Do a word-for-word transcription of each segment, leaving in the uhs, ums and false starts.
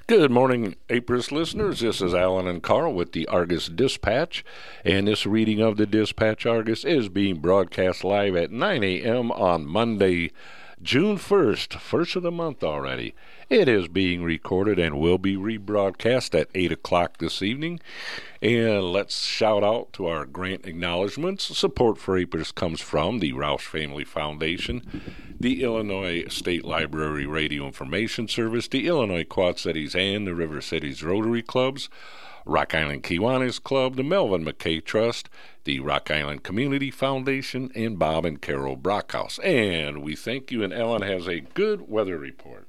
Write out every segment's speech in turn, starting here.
Good morning, Apris listeners. This is Alan and Carl with the Argus Dispatch, and this reading of the Dispatch Argus is being broadcast live at nine a.m. on Monday, June first, first of the month already. It is being recorded and will be rebroadcast at eight o'clock this evening. And let's shout out to our grant acknowledgments. Support for Apris comes from the Roush Family Foundation, the Illinois State Library Radio Information Service, the Illinois Quad Cities and the River Cities Rotary Clubs, Rock Island Kiwanis Club, the Melvin McKay Trust, the Rock Island Community Foundation, and Bob and Carol Brockhouse. And we thank you, and Ellen has a good weather report.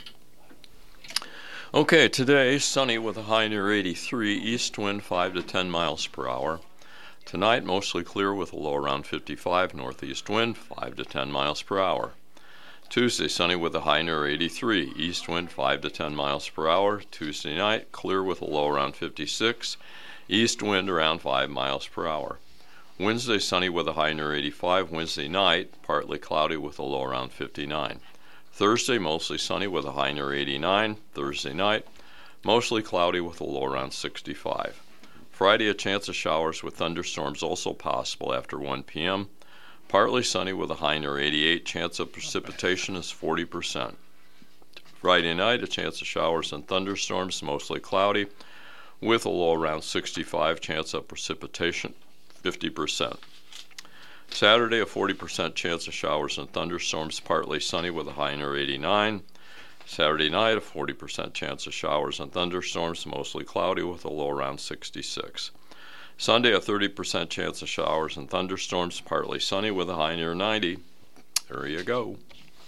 Okay, today, sunny with a high near eighty-three, east wind five to ten miles per hour. Tonight, mostly clear with a low around fifty-five, northeast wind five to ten miles per hour. Tuesday, sunny with a high near eighty-three, east wind five to ten miles per hour. Tuesday night, clear with a low around fifty-six, east wind around five miles per hour. Wednesday, sunny with a high near eighty-five. Wednesday night, partly cloudy with a low around fifty-nine. Thursday, mostly sunny with a high near eighty-nine. Thursday night, mostly cloudy with a low around sixty-five. Friday, a chance of showers with thunderstorms also possible after one p.m. Partly sunny with a high near eighty-eight. Chance of precipitation is forty percent. Friday night, a chance of showers and thunderstorms, mostly cloudy with a low around sixty-five. Chance of precipitation fifty percent. Saturday, a forty percent chance of showers and thunderstorms, partly sunny with a high near eighty-nine. Saturday night, a forty percent chance of showers and thunderstorms, mostly cloudy with a low around sixty-six. Sunday, a thirty percent chance of showers and thunderstorms, partly sunny with a high near ninety. There you go.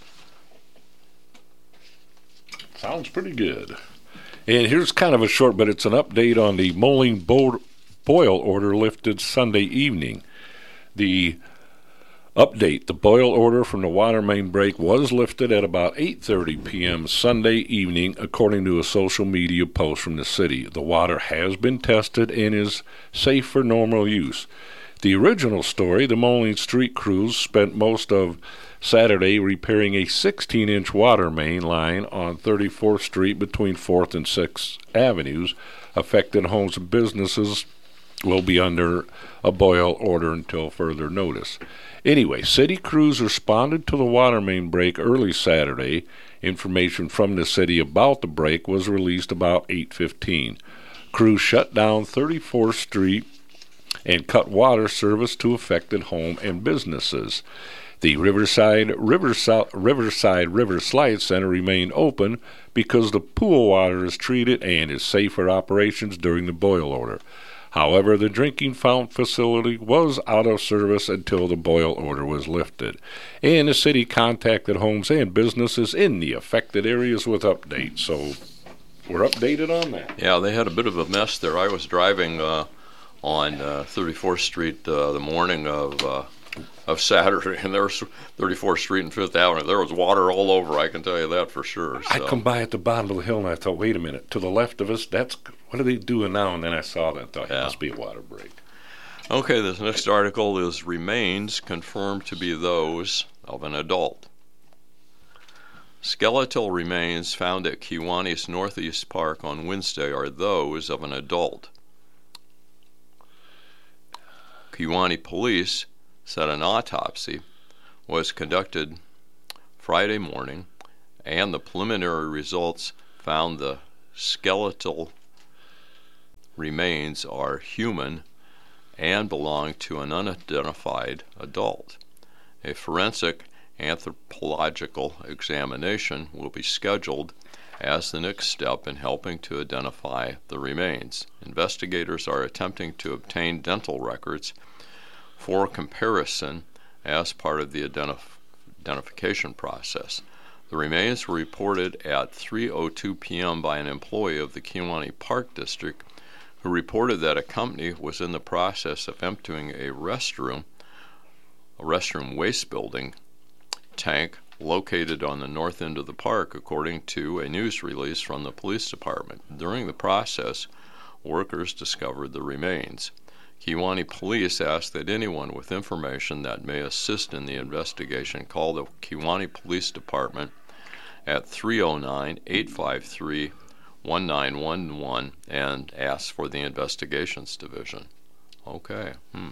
Sounds pretty good. And here's kind of a short, but it's an update on the Moline bo- boil order lifted Sunday evening. The update, the boil order from the water main break was lifted at about eight thirty p.m. Sunday evening, according to a social media post from the city. The water has been tested and is safe for normal use. The original story, the Moline Street crews spent most of Saturday repairing a sixteen-inch water main line on thirty-fourth Street between fourth and sixth Avenues. Affected homes and businesses will be under a boil order until further notice. Anyway, city crews responded to the water main break early Saturday. Information from the city about the break was released about eight fifteen. Crews shut down thirty-fourth Street and cut water service to affected home and businesses. The Riverside Riverside Riverside River Slide Center remained open because the pool water is treated and is safe for operations during the boil order. However, the drinking fountain facility was out of service until the boil order was lifted, and the city contacted homes and businesses in the affected areas with updates. So we're updated on that. Yeah, they had a bit of a mess there. I was driving uh, on uh, thirty-fourth Street uh, the morning of uh, of Saturday, and there was thirty-fourth Street and fifth Avenue. There was water all over, I can tell you that for sure. So. I come by at the bottom of the hill, and I thought, wait a minute, to the left of us, that's what are they doing now? And then I saw that, and thought, yeah. It must be a water break. Okay, this next article is remains confirmed to be those of an adult. Skeletal remains found at Kiwanis Northeast Park on Wednesday are those of an adult. Kewanee police said an autopsy was conducted Friday morning, and the preliminary results found the skeletal remains are human and belong to an unidentified adult. A forensic anthropological examination will be scheduled as the next step in helping to identify the remains. Investigators are attempting to obtain dental records for comparison as part of the identif- identification process. The remains were reported at three oh two p.m. by an employee of the Kewanee Park District who reported that a company was in the process of emptying a restroom, a restroom waste building tank located on the north end of the park, according to a news release from the police department. During the process, workers discovered the remains. Kewanee police asked that anyone with information that may assist in the investigation call the Kewanee Police Department at three oh nine, eight five three, one nine one one and ask for the Investigations Division. Okay. Hmm.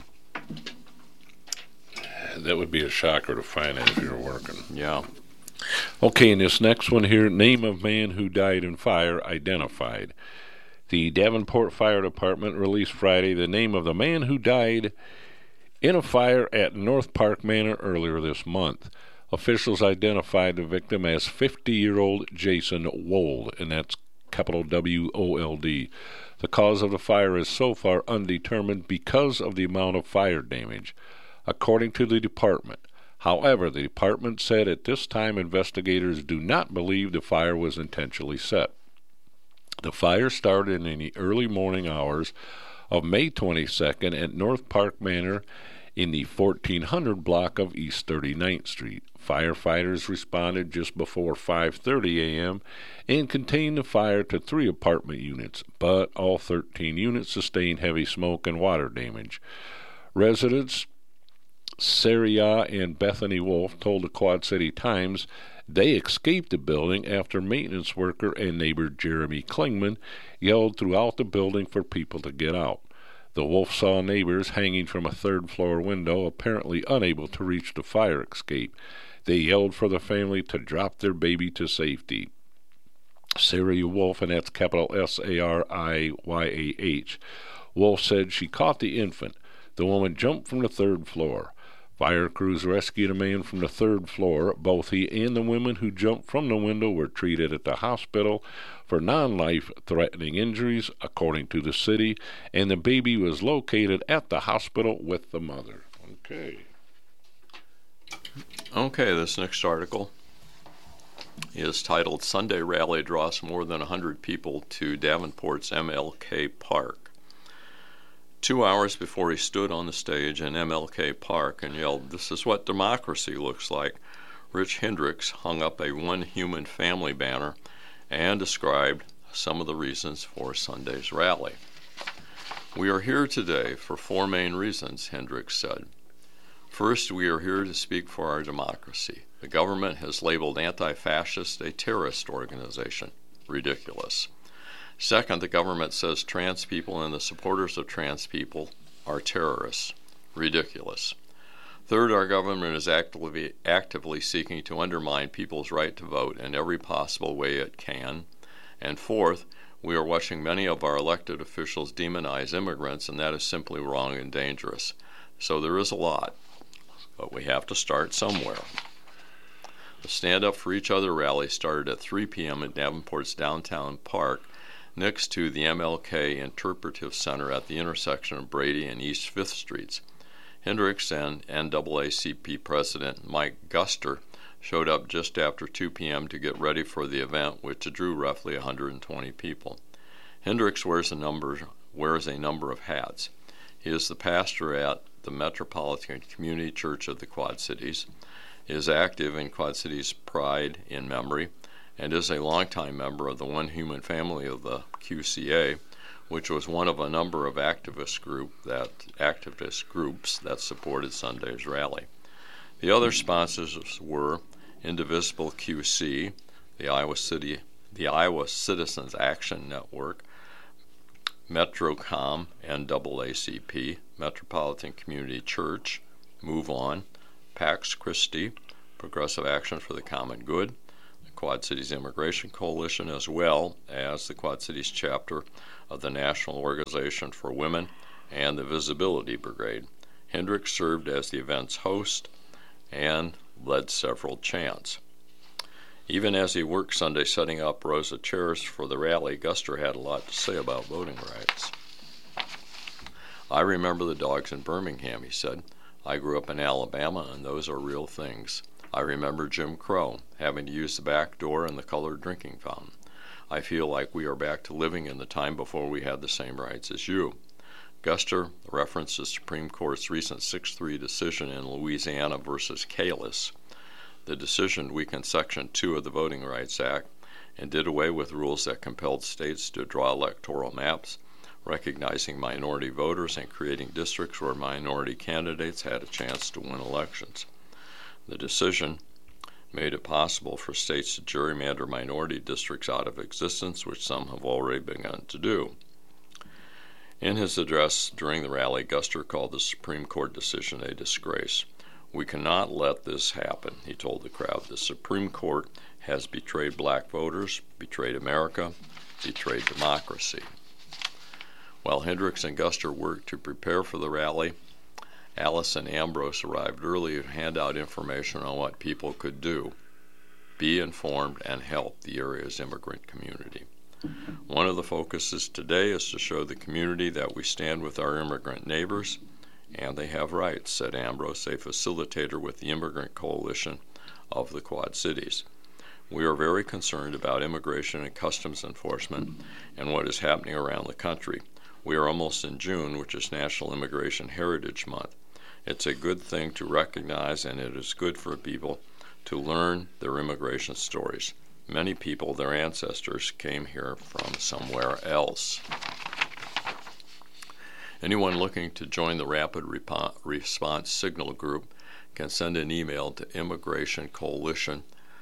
That would be a shocker to find out if you're working. Yeah. Okay, and this next one here, name of man who died in fire identified. The Davenport Fire Department released Friday the name of the man who died in a fire at North Park Manor earlier this month. Officials identified the victim as fifty-year-old Jason Wold, and that's capital W O L D. The cause of the fire is so far undetermined because of the amount of fire damage, according to the department. However, the department said at this time investigators do not believe the fire was intentionally set. The fire started in the early morning hours of May twenty-second at North Park Manor in the fourteen hundred block of East thirty-ninth Street. Firefighters responded just before five thirty a.m. and contained the fire to three apartment units, but all thirteen units sustained heavy smoke and water damage. Residents Saria and Bethany Wolf told the Quad City Times they escaped the building after maintenance worker and neighbor Jeremy Klingman yelled throughout the building for people to get out. The Wolf saw neighbors hanging from a third-floor window, apparently unable to reach the fire escape. They yelled for the family to drop their baby to safety. Saria Wolf, and that's capital S A R I Y A H. Wolf said she caught the infant. The woman jumped from the third floor. Fire crews rescued a man from the third floor. Both he and the women who jumped from the window were treated at the hospital for non-life-threatening injuries, according to the city, and the baby was located at the hospital with the mother. Okay. Okay, this next article is titled Sunday Rally Draws More Than one hundred People to Davenport's M L K Park. Two hours before he stood on the stage in M L K Park and yelled, "This is what democracy looks like," Rich Hendricks hung up a One Human Family banner and described some of the reasons for Sunday's rally. "We are here today for four main reasons," Hendricks said. "First, we are here to speak for our democracy. The government has labeled anti-fascist a terrorist organization. Ridiculous. Second, the government says trans people and the supporters of trans people are terrorists. Ridiculous. Third, our government is actively, actively seeking to undermine people's right to vote in every possible way it can. And fourth, we are watching many of our elected officials demonize immigrants, and that is simply wrong and dangerous. So there is a lot, but we have to start somewhere." The Stand Up for Each Other rally started at three p.m. at Davenport's downtown park next to the M L K Interpretive Center at the intersection of Brady and East fifth Streets. Hendricks and N double A C P President Mike Guster showed up just after two p.m. to get ready for the event, which drew roughly one hundred twenty people. Hendricks wears a number, wears a number of hats. He is the pastor at the Metropolitan Community Church of the Quad Cities, is active in Quad Cities Pride in Memory, and is a longtime member of the One Human Family of the Q C A, which was one of a number of activist group that activist groups that supported Sunday's rally. The other sponsors were Indivisible Q C, the Iowa City, the Iowa Citizens Action Network, Metrocom, N double A C P, Metropolitan Community Church, Move On, Pax Christi, Progressive Action for the Common Good, Quad Cities Immigration Coalition, as well as the Quad Cities chapter of the National Organization for Women and the Visibility Brigade. Hendricks served as the event's host and led several chants. Even as he worked Sunday setting up rows of chairs for the rally, Guster had a lot to say about voting rights. "I remember the dogs in Birmingham," he said. "I grew up in Alabama, and those are real things. I remember Jim Crow, having to use the back door and the colored drinking fountain. I feel like we are back to living in the time before we had the same rights as you." Guster referenced the Supreme Court's recent six three decision in Louisiana versus Kalis. The decision weakened Section two of the Voting Rights Act and did away with rules that compelled states to draw electoral maps, recognizing minority voters and creating districts where minority candidates had a chance to win elections. The decision made it possible for states to gerrymander minority districts out of existence, which some have already begun to do. In his address during the rally, Guster called the Supreme Court decision a disgrace. "We cannot let this happen," he told the crowd. "The Supreme Court has betrayed black voters, betrayed America, betrayed democracy." While Hendricks and Guster worked to prepare for the rally, Alice and Ambrose arrived early to hand out information on what people could do, be informed, and help the area's immigrant community. One of the focuses today is to show the community that we stand with our immigrant neighbors, and they have rights, said Ambrose, a facilitator with the Immigrant Coalition of the Quad Cities. "We are very concerned about immigration and customs enforcement and what is happening around the country. We are almost in June, which is National Immigration Heritage Month. It's a good thing to recognize, and it is good for people to learn their immigration stories. Many people, their ancestors, came here from somewhere else." Anyone looking to join the Rapid Repo- Response Signal Group can send an email to Immigration Coalition,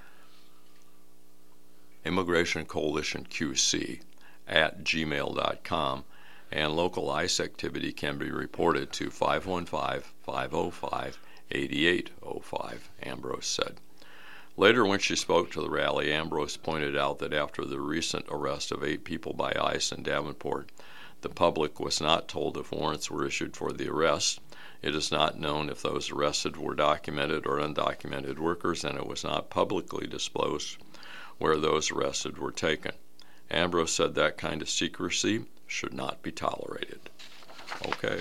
Immigration Coalition Q C at gmail dot com, and local ICE activity can be reported to five one five, five oh five, eight eight oh five, Ambrose said. Later, when she spoke to the rally, Ambrose pointed out that after the recent arrest of eight people by ICE in Davenport, the public was not told if warrants were issued for the arrest. It is not known if those arrested were documented or undocumented workers, and it was not publicly disclosed where those arrested were taken. Ambrose said that kind of secrecy should not be tolerated. Okay.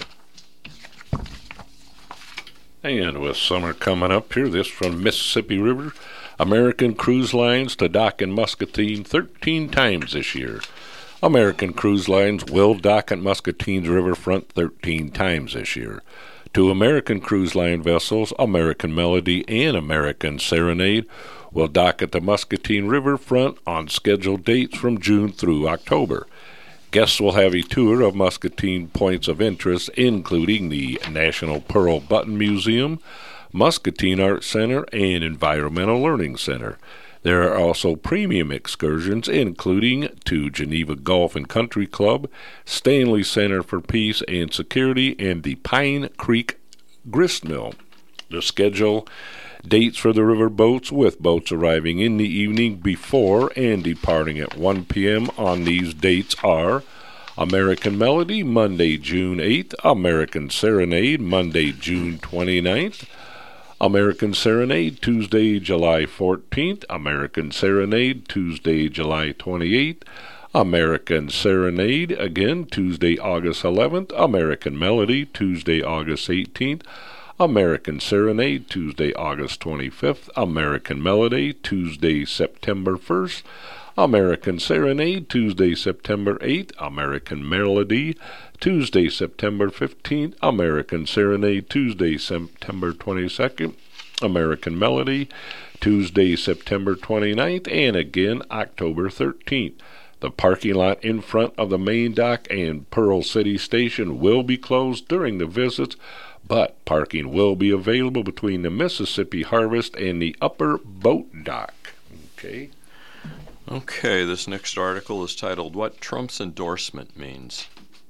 And with summer coming up here, this from Mississippi River, American Cruise Lines to dock in Muscatine thirteen times this year. American Cruise Lines will dock at Muscatine's riverfront thirteen times this year. Two American Cruise Line vessels, American Melody and American Serenade, will dock at the Muscatine riverfront on scheduled dates from June through October. Guests will have a tour of Muscatine points of interest, including the National Pearl Button Museum, Muscatine Art Center, and Environmental Learning Center. There are also premium excursions, including to Geneva Golf and Country Club, Stanley Center for Peace and Security, and the Pine Creek Grist Mill. The schedule dates for the river boats, with boats arriving in the evening before and departing at one p.m. on these dates, are American Melody, Monday, June eighth, American Serenade, Monday, June twenty-ninth, American Serenade, Tuesday, July fourteenth, American Serenade, Tuesday, July twenty-eighth, American Serenade, again, Tuesday, August eleventh, American Melody, Tuesday, August eighteenth, American Serenade, Tuesday, August twenty-fifth, American Melody, Tuesday, September first, American Serenade, Tuesday, September eighth, American Melody, Tuesday, September fifteenth, American Serenade, Tuesday, September twenty-second, American Melody, Tuesday, September twenty-ninth, and again October thirteenth. The parking lot in front of the main dock and Pearl City Station will be closed during the visits, but parking will be available between the Mississippi Harvest and the upper boat dock. Okay. Okay, this next article is titled, What Trump's Endorsement Means.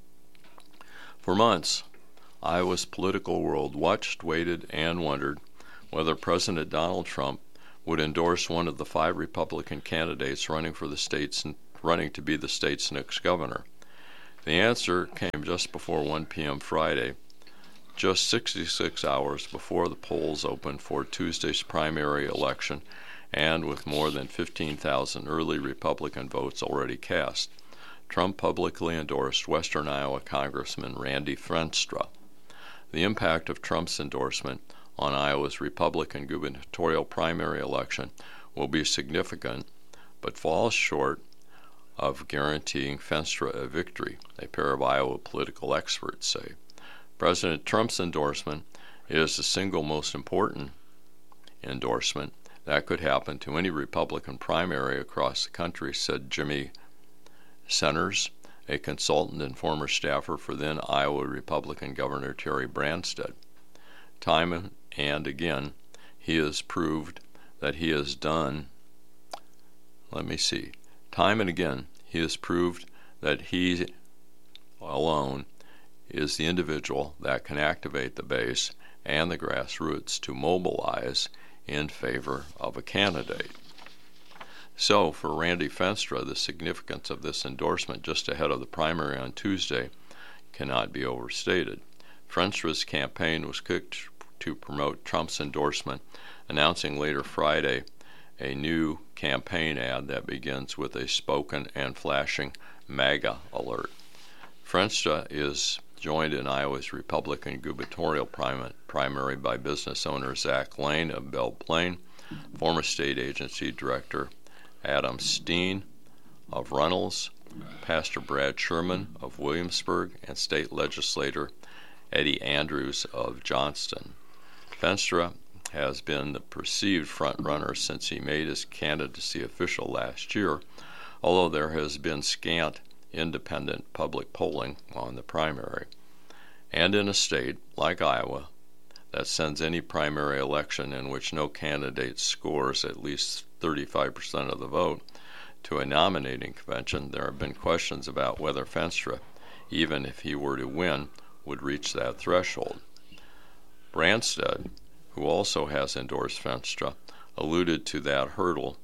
For months, Iowa's political world watched, waited, and wondered whether President Donald Trump would endorse one of the five Republican candidates running for the state's running to be the state's next governor. The answer came just before one p.m. Friday, just sixty-six hours before the polls opened for Tuesday's primary election, and with more than fifteen thousand early Republican votes already cast. Trump publicly endorsed Western Iowa Congressman Randy Feenstra. The impact of Trump's endorsement on Iowa's Republican gubernatorial primary election will be significant, but falls short of guaranteeing Feenstra a victory, a pair of Iowa political experts say. President Trump's endorsement is the single most important endorsement that could happen to any Republican primary across the country, said Jimmy Centers, a consultant and former staffer for then Iowa Republican Governor Terry Branstad. Time and again, he has proved that he has done, let me see, time and again, he has proved that he alone is the individual that can activate the base and the grassroots to mobilize in favor of a candidate. So, for Randy Feenstra, the significance of this endorsement just ahead of the primary on Tuesday cannot be overstated. Feenstra's campaign was quick to promote Trump's endorsement, announcing later Friday a new campaign ad that begins with a spoken and flashing MAGA alert. Feenstra is joined in Iowa's Republican gubernatorial primary by business owner Zach Lane of Belle Plaine, former state agency director Adam Steen of Runnels, Pastor Brad Sherman of Williamsburg, and state legislator Eddie Andrews of Johnston. Feenstra has been the perceived front-runner since he made his candidacy official last year, although there has been scant independent public polling on the primary. And in a state like Iowa that sends any primary election in which no candidate scores at least thirty-five percent of the vote to a nominating convention, there have been questions about whether Feenstra, even if he were to win, would reach that threshold. Branstad, who also has endorsed Feenstra, alluded to that hurdle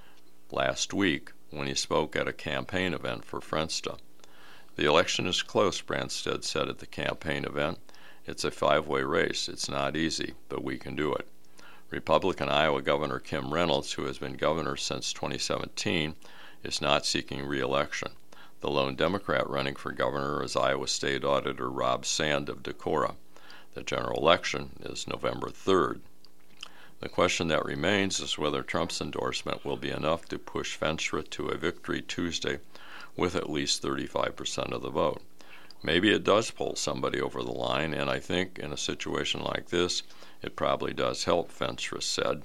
last week when he spoke at a campaign event for Feenstra. The election is close, Branstad said at the campaign event. It's a five-way race. It's not easy, but we can do it. Republican Iowa Governor Kim Reynolds, who has been governor since twenty seventeen, is not seeking re-election. The lone Democrat running for governor is Iowa State Auditor Rob Sand of Decorah. The general election is November third. The question that remains is whether Trump's endorsement will be enough to push Feenstra to a victory Tuesday with at least thirty-five percent of the vote. Maybe it does pull somebody over the line, and I think in a situation like this, it probably does help, Feenstra said.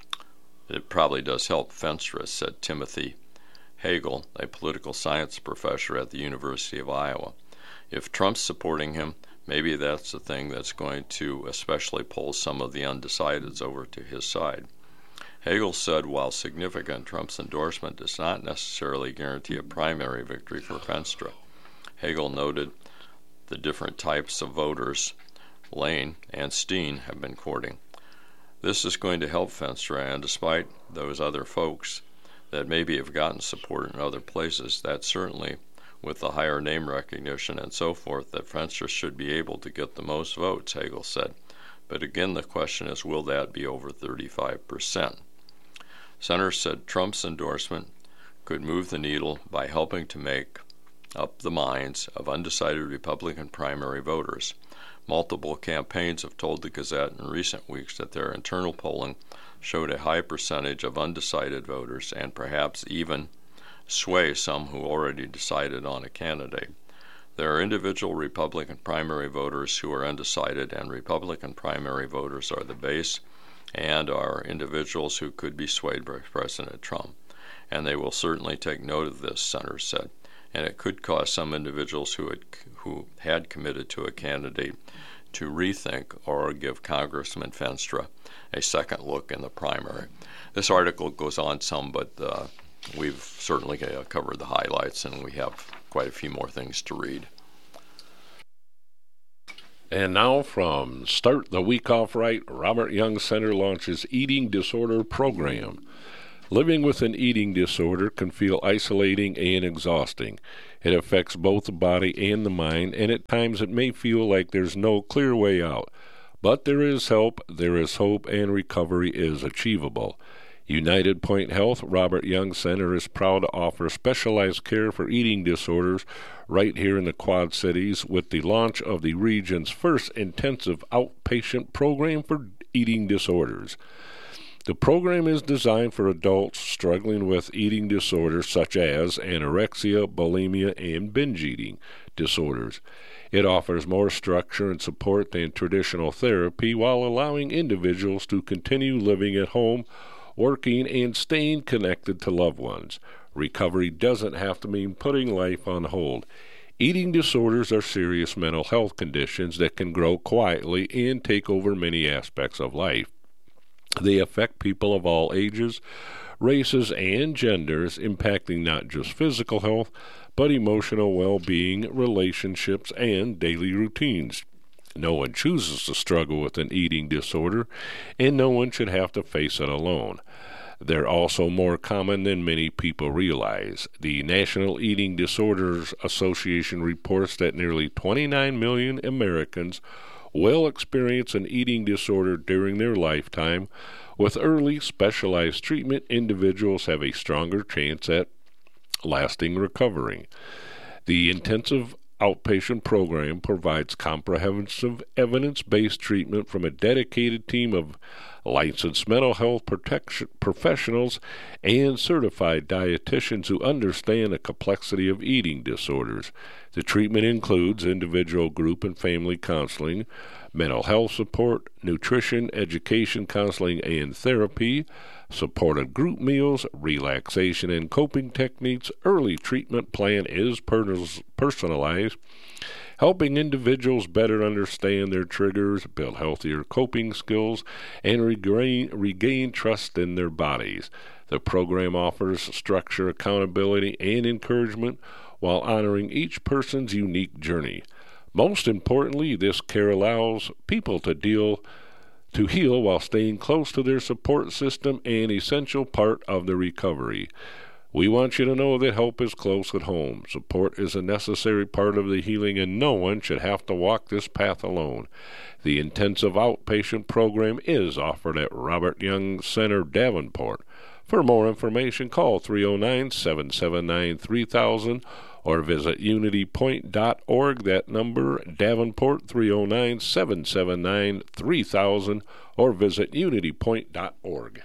It probably does help, Feenstra, said Timothy Hagel, a political science professor at the University of Iowa. If Trump's supporting him, maybe that's the thing that's going to especially pull some of the undecideds over to his side. Hagel said while significant, Trump's endorsement does not necessarily guarantee a primary victory for Feenstra. Hagel noted the different types of voters Lane and Steen have been courting. This is going to help Feenstra, and despite those other folks that maybe have gotten support in other places, that certainly, with the higher name recognition and so forth, that Feenstra should be able to get the most votes, Hagel said. But again, the question is, will that be over thirty-five percent? Senators said Trump's endorsement could move the needle by helping to make up the minds of undecided Republican primary voters. Multiple campaigns have told the Gazette in recent weeks that their internal polling showed a high percentage of undecided voters and perhaps even sway some who already decided on a candidate. There are individual Republican primary voters who are undecided, and Republican primary voters are the base and are individuals who could be swayed by President Trump. And they will certainly take note of this, Senator said, and it could cause some individuals who had, who had committed to a candidate to rethink or give Congressman Feenstra a second look in the primary. This article goes on some, but uh, we've certainly uh, covered the highlights, and we have quite a few more things to read. And now from Start the Week Off Right, Robert Young Center launches Eating Disorder Program. Living with an eating disorder can feel isolating and exhausting. It affects both the body and the mind, and at times it may feel like there's no clear way out. But there is help, there is hope, and recovery is achievable. United Point Health Robert Young Center is proud to offer specialized care for eating disorders right here in the Quad Cities with the launch of the region's first intensive outpatient program for eating disorders. The program is designed for adults struggling with eating disorders such as anorexia, bulimia, and binge eating disorders. It offers more structure and support than traditional therapy while allowing individuals to continue living at home, working, and staying connected to loved ones. Recovery doesn't have to mean putting life on hold. Eating disorders are serious mental health conditions that can grow quietly and take over many aspects of life. They affect people of all ages, races, and genders, impacting not just physical health, but emotional well-being, relationships, and daily routines. No one chooses to struggle with an eating disorder, and no one should have to face it alone. They're also more common than many people realize. The National Eating Disorders Association reports that nearly twenty-nine million Americans will experience an eating disorder during their lifetime. With early, specialized treatment, individuals have a stronger chance at lasting recovery. The intensive outpatient program provides comprehensive evidence-based treatment from a dedicated team of licensed mental health protection professionals and certified dietitians who understand the complexity of eating disorders. The treatment includes individual, group, and family counseling, mental health support, nutrition, education, counseling, and therapy, supported group meals, relaxation and coping techniques. Early treatment plan is personalized, helping individuals better understand their triggers, build healthier coping skills, and regain, regain trust in their bodies. The program offers structure, accountability, and encouragement while honoring each person's unique journey. Most importantly, this care allows people to deal to heal while staying close to their support system, an essential part of the recovery. We want you to know that help is close at home. Support is a necessary part of the healing, and no one should have to walk this path alone. The intensive outpatient program is offered at Robert Young Center, Davenport. For more information, call three oh nine, seven seven nine, three thousand or visit unity point dot org. That number, Davenport, three oh nine, seven seven nine, three thousand or visit unity point dot org.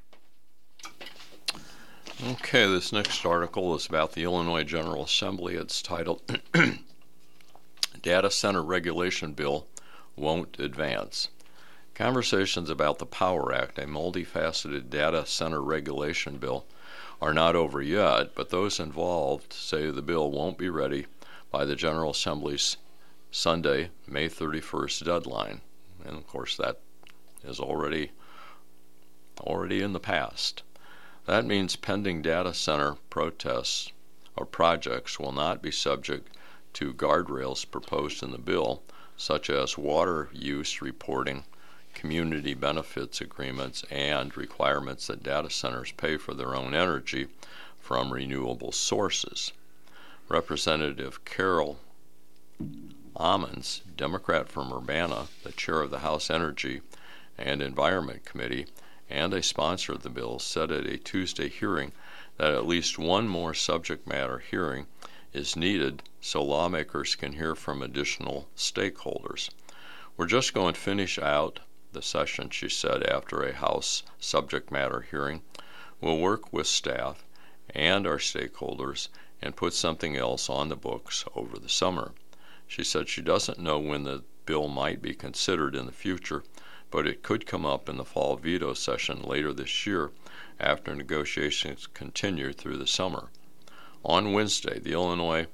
Okay, this next article is about the Illinois General Assembly. It's titled Data Center Regulation Bill Won't Advance. Conversations about the Power Act, a multifaceted data center regulation bill, are not over yet, but those involved say the bill won't be ready by the General Assembly's Sunday, May thirty-first deadline. And of course that is already already in the past. That means pending data center protests or projects will not be subject to guardrails proposed in the bill, such as water use reporting, community benefits agreements, and requirements that data centers pay for their own energy from renewable sources. Representative Carol Ammons, Democrat from Urbana, the chair of the House Energy and Environment Committee and a sponsor of the bill, said at a Tuesday hearing that at least one more subject matter hearing is needed so lawmakers can hear from additional stakeholders. We're just going to finish out the session, she said, after a House subject matter hearing. We'll work with staff and our stakeholders and put something else on the books over the summer. She said she doesn't know when the bill might be considered in the future, but it could come up in the fall veto session later this year after negotiations continue through the summer. On Wednesday, the Illinois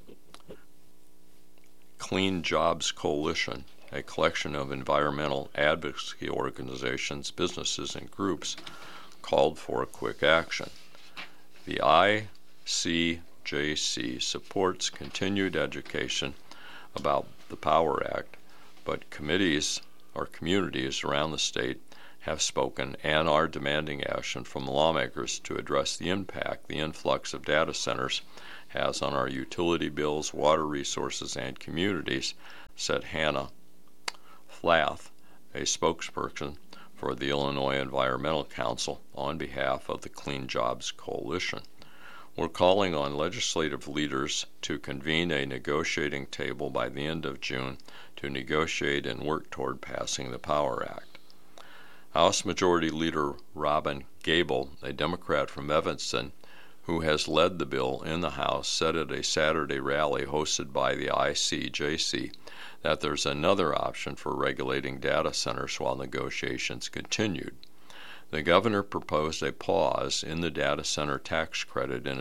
Clean Jobs Coalition, a collection of environmental advocacy organizations, businesses, and groups, called for a quick action. The I C J C supports continued education about the Power Act, but committees or communities around the state have spoken and are demanding action from lawmakers to address the impact the influx of data centers has on our utility bills, water resources, and communities, said Hannah Flath, a spokesperson for the Illinois Environmental Council on behalf of the Clean Jobs Coalition. We're calling on legislative leaders to convene a negotiating table by the end of June to negotiate and work toward passing the Power Act. House Majority Leader Robin Gable, a Democrat from Evanston, who has led the bill in the House, said at a Saturday rally hosted by the I C J C that there's another option for regulating data centers while negotiations continued. The governor proposed a pause in the data center tax credit in